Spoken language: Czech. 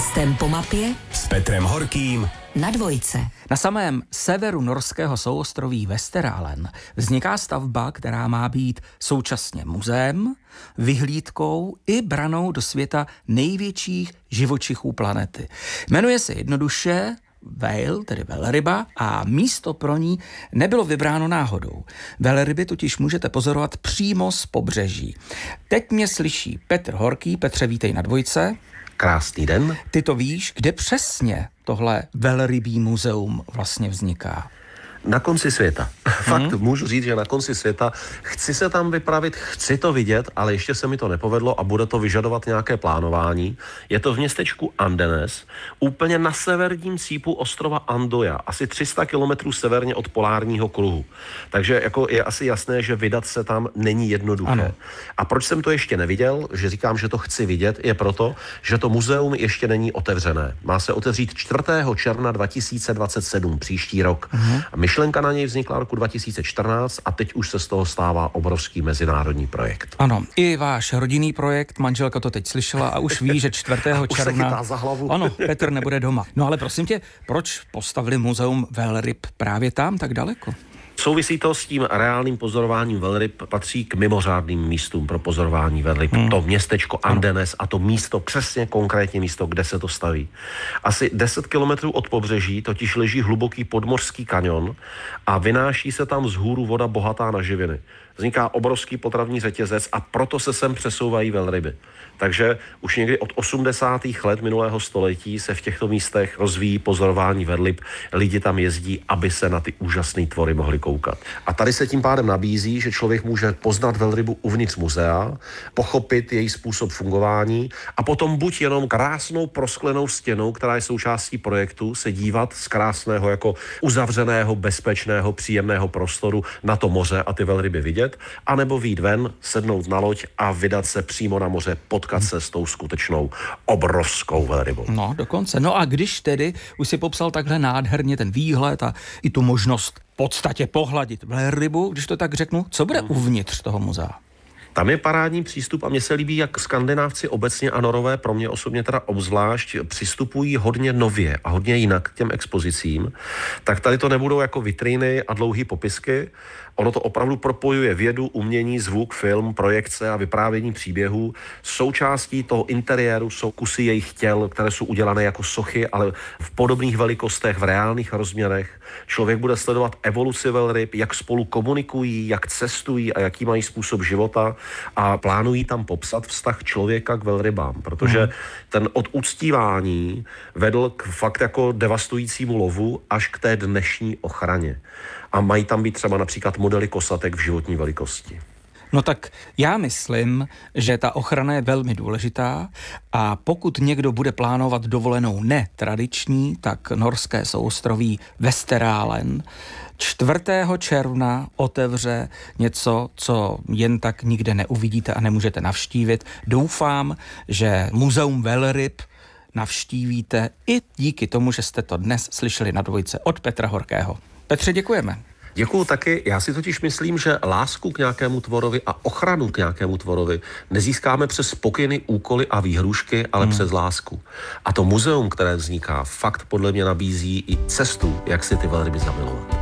Cestem po mapě s Petrem Horkým na Dvojce. Na samém severu norského souostroví Vesterålen vzniká stavba, která má být současně muzeem, vyhlídkou i branou do světa největších živočichů planety. Jmenuje se jednoduše whale, tedy velryba, a místo pro ní nebylo vybráno náhodou. Velryby totiž můžete pozorovat přímo z pobřeží. Teď mě slyší Petr Horký. Petře, vítej na Dvojce. Krásný den. Ty to víš, kde přesně tohle velrybí muzeum vlastně vzniká? Na konci světa. Fakt můžu říct, že na konci světa. Chci se tam vypravit, chci to vidět, ale ještě se mi to nepovedlo a bude to vyžadovat nějaké plánování. Je to v městečku Andenes, úplně na severním cípu ostrova Andoja, asi 300 kilometrů severně od polárního kruhu. Takže jako je asi jasné, že vydat se tam není jednoduché. Ano. A proč jsem to ještě neviděl, že říkám, že to chci vidět, je proto, že to muzeum ještě není otevřené. Má se otevřít 4. června 2027, příští rok. Myšlenka na něj vznikla roku 2014 a teď už se z toho stává obrovský mezinárodní projekt. Ano, i váš rodinný projekt, manželka to teď slyšela a už ví, že 4. června... Už se za hlavu. Ano, Petr nebude doma. No ale prosím tě, proč postavili muzeum velryb právě tam tak daleko? Souvisí to s tím reálným pozorováním velryb, patří k mimořádným místům pro pozorování velryb. To městečko Andenes a to místo, přesně konkrétně místo, kde se to staví. Asi 10 kilometrů od pobřeží totiž leží hluboký podmořský kanion a vynáší se tam z hůru voda bohatá na živiny. Vzniká obrovský potravní řetězec a proto se sem přesouvají velryby. Takže už někdy od 80. let minulého století se v těchto místech rozvíjí pozorování velryb. Lidi tam jezdí, aby se na ty úžasné tvory mohli koukat. A tady se tím pádem nabízí, že člověk může poznat velrybu uvnitř muzea, pochopit její způsob fungování a potom buď jenom krásnou prosklenou stěnou, která je součástí projektu, se dívat z krásného jako uzavřeného, bezpečného, příjemného prostoru na to moře a ty velryby vidět, anebo vyjít ven, sednout na loď a vydat se přímo na moře, potkat se s tou skutečnou obrovskou velrybou. No, dokonce. No a když tedy už si popsal takhle nádherně ten výhled a i tu možnost v podstatě pohladit velrybu, když to tak řeknu, co bude uvnitř toho muzea? Tam je parádní přístup a mně se líbí, jak Skandinávci obecně a Norové, pro mě osobně teda obzvlášť, přistupují hodně nově a hodně jinak k těm expozicím. Tak tady to nebudou jako vitríny a dlouhý popisky. Ono to opravdu propojuje vědu, umění, zvuk, film, projekce a vyprávění příběhů. Součástí toho interiéru jsou kusy jejich těl, které jsou udělané jako sochy, ale v podobných velikostech, v reálných rozměrech. Člověk bude sledovat evoluci velryb, jak spolu komunikují, jak cestují a jaký mají způsob života a plánují tam popsat vztah člověka k velrybám, protože ten od uctívání vedl k fakt jako devastujícímu lovu až k té dnešní ochraně. A mají tam být třeba například modely kosatek v životní velikosti. No tak já myslím, že ta ochrana je velmi důležitá a pokud někdo bude plánovat dovolenou netradiční, tak norské souostroví Vesterålen 4. června otevře něco, co jen tak nikde neuvidíte a nemůžete navštívit. Doufám, že muzeum velryb navštívíte i díky tomu, že jste to dnes slyšeli na Dvojce od Petra Horkého. Petře, děkujeme. Děkuju taky. Já si totiž myslím, že lásku k nějakému tvorovi a ochranu k nějakému tvorovi nezískáme přes pokyny, úkoly a výhrůžky, ale přes lásku. A to muzeum, které vzniká, fakt podle mě nabízí i cestu, jak si ty velryby zamilovat.